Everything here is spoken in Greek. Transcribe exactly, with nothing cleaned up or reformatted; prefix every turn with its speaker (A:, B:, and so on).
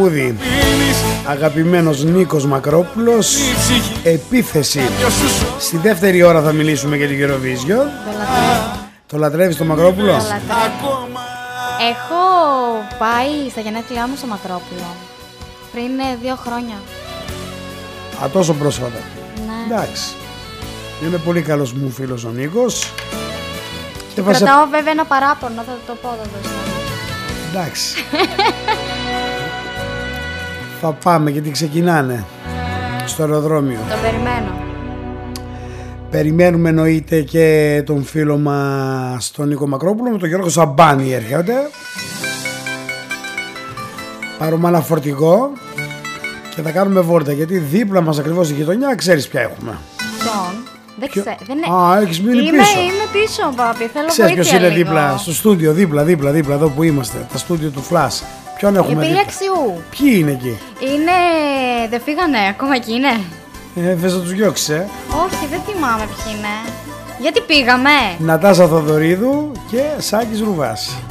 A: Αγαπημένος Νίκος Μακρόπουλος, Επίθεση. Στη δεύτερη ώρα θα μιλήσουμε για την Eurovision. Το λατρεύεις το Μακρόπουλο?
B: Έχω πάει στα γενέθλιά μου στο Μακρόπουλο πριν δύο χρόνια.
A: Α, τόσο πρόσφατα?
B: Ναι.
A: Εντάξει. Είναι πολύ καλός μου φίλος ο Νίκος.
B: Και κρατάω βέβαια ένα παράπονο, θα το πω εδώ.
A: Εντάξει. Θα πάμε γιατί ξεκινάνε στο αεροδρόμιο.
B: Το περιμένω.
A: Περιμένουμε εννοείται και τον φίλο μας τον Νίκο Μακρόπουλο. Με τον Γιώργο Σαμπάνη έρχεται. Πάρουμε ένα φορτηγό και θα κάνουμε βόρτα, γιατί δίπλα μας ακριβώς στη γειτονιά ξέρεις ποια έχουμε.
B: Ποιον? Δεν
A: Ποιο...
B: ξέρω. Δεν...
A: Α, έχεις μείνει
B: είμαι,
A: πίσω.
B: Είμαι πίσω, πάπη. Θέλω
A: ξέρεις ποιος είναι
B: λίγο.
A: δίπλα στο στούντιο, δίπλα, δίπλα, δίπλα εδώ που είμαστε. Τα στούντιο του Flash. Ποιον έχουμε?
B: Η Αξιού.
A: Ποιοι είναι εκεί?
B: Είναι... Δεν φύγανε, ακόμα εκεί είναι.
A: Ε, θες να τους διώξεις, ε?
B: Όχι, δεν θυμάμαι ποιοι είναι. Γιατί πήγαμε?
A: Νατάσα Θοδωρίδου και Σάκης Ρουβάς.